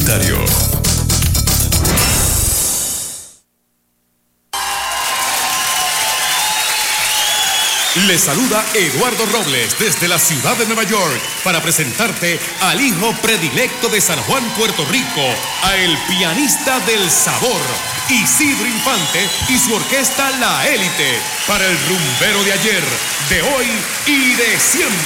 publicitario. Le saluda Eduardo Robles desde la ciudad de Nueva York para presentarte al hijo predilecto de San Juan, Puerto Rico, a el pianista del sabor, Isidro Infante y su orquesta La Élite, para el rumbero de ayer, de hoy y de siempre.